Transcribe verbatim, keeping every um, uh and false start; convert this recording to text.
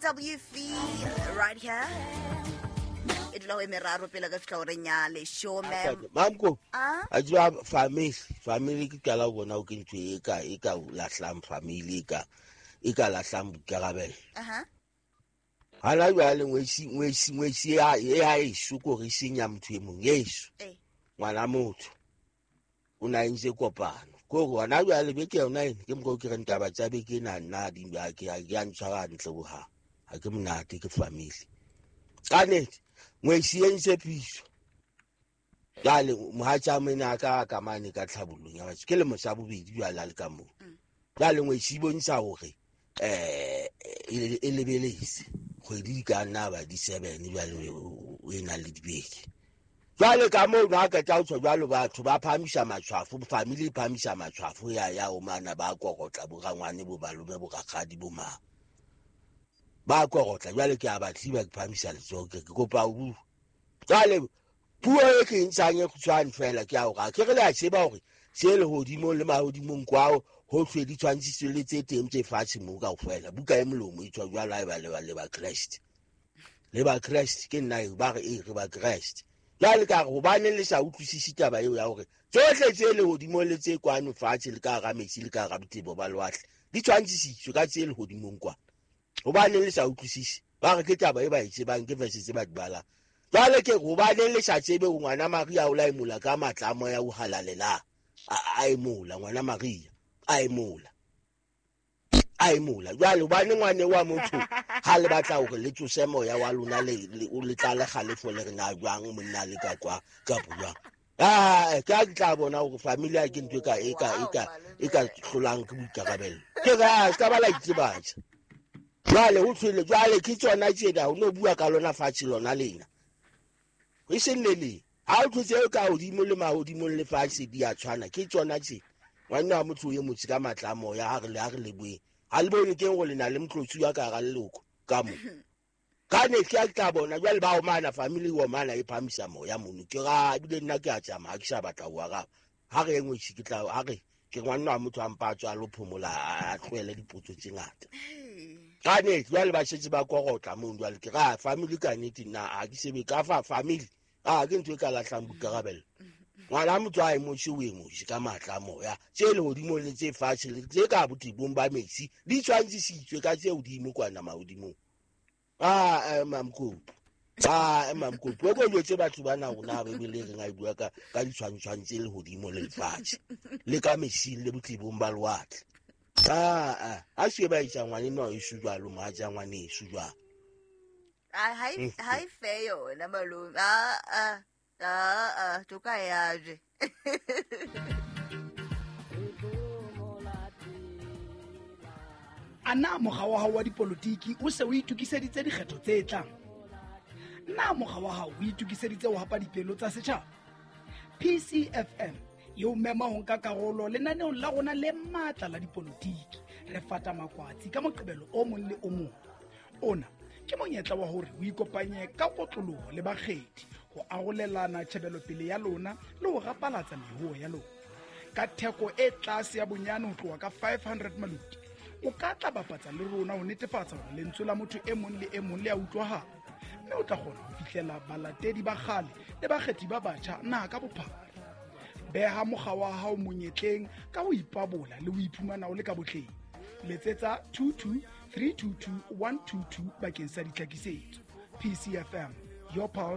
W V right here. It lo emeraro pela ka fitla gore nya le show ma'am. Mamko. Ah? A jwa family, family ke kala bona o ke ntwe e ka e ka la hlam family ka e ka la hlam karabel. Aha. Hala jwa le ngwesi ngwesi ngwesi ya ya e suko re sinya motho e mong Yesu. Eh. Ngwana motho. Una nse kopano. Go go na jwa le beke yona ene ke mko ke re ntaba tsa beke na nna di ba ke a ke a ntshwara ntle bo ha. Ha ke monate ke family. Kanete ngwesi yense piso. Jale mohatsa mena ka ka mane ka tlhabolong ya batho ke le mosa bobedi jwa la le ka mo. Jale ngwesi bontsha hore eh e lebeletse kgwedi ka nna ba di seven jwale o ena le dibeke. Jwale ka mo na ka tsa tsho jwalo batho ba phamisa matshwafo family phamisa matshwafo ya ya o mana ba kokotla bo gangwane bo balobe bo gagadi bo ma ba kokotla jwale ke abatli ba phamisa letsoke ke kopa u jwale puo e ke ntshanye go tswana fela ke a o ga ke re la tseba hore se le hodimo le mahodimong kwao ho hlwe di tshwantsitse le tse teng tse fatshe mo ka ofela buka e molomo e tswa jwala e ba le ba le ba Christ le ba Christ ke nna e ba re e re ba Christ jwale ka go bane le sa utlwisisi taba eo ya hore tsohle tse le hodimo le tse kwano fatshe le ka ga metsi le ka ga botebo ba lwahle di tshwantsitswe ka tse le hodimong kwa go bane le sa utlwisisi ba re ke taba e ba e tsebang ke verse tse ba di bala jwale ke go bane le sa tsebe ngwana Maria o la imula ka matlamo ya o halalela a imula ngwana Maria a imula a imula jwale ba ne ngwane wa motho ha le batla hore le tsose moya wa lona le o le tlale galefo le rena jwang monna le ka kwa ka bua ah ka tla bona hore family ya ke ntwe ka e ka e ka e ka hlolang ke boikarabelo ke ga ska ba la itsebatsa jwale o tswile jwale ke tsona tseda o no bua ka lona fatshe lona lena e se nele ha o tlotse ka hodimo le mahodimo le fatshe di a tshwana ke tsona tse ngwana motho ye motse ka matlamo ya ha re le ha re le bue ha le bone ke go lena le mtlotsu ya ka ga leloko ka mo ka ne ke a tla bona jwale ba o mana family o mana e phamisa moya mono ke ga bile nna ke a tsama ha ke sa batla o ga ha re engwe tshi ke tla ha re ke ngwana motho a mpatswa lo phomola a tlwele dipotso tse ngata ka ne jwale ba shetse ba korotla mo jwale ke ga family ka nete na a ke sebe ka fa family a ke ntwe ka la hlambu karabelo ngwana motho a mo tshwe mo ka matla moya tse le hodimo le tse fatshe le tse ka botibong ba metsi di tshwantsitsitswe ka tse hodimo kwana mahodimo ah mamko ah mamko go go tse batho bana rona ba bile re nga bua ka ka ditshwantshwantse le hodimo le fatshe le ka metsi le botibong ba lwatle ah a se ba itsa ngwane no e shujwa lo ma ja ngwane e shujwa ah hai hai feo na malo ah ah ah ah toka ya je ana moga wa hao wa dipolotiki o se o itukiseditse dikgetho tse tlang na moga wa hao o itukiseditse ho hapa dipelo tsa setjhaba P C F M yo mema ho nka karolo lenaneong la rona le matla la dipolotiki re fata makwatsi ka moqebelo o mong le o mong ona ke monyetla wa hore o ikopanye ka kotloloho le bakgethi go arolelana tshebelo pele ya lona le ho rapalatsa mehuo ya lona ka theko e tlase ya bonyane ho tloha ka five hundred maluti o ka tla bapatsa le rona ho netefatsa hore lentswe la motho e mong le e mong le a utlwahala mme o tla kgona ho fihlela balatedi ba kgale le bakgethi ba batjha naha ka bophara beha mogwa wa hao monyetleng ka ho ipabola le ho iphumana o le ka botleng letsetsa two two three two two one two two bakeng sa ditlhakisetso P C F M your power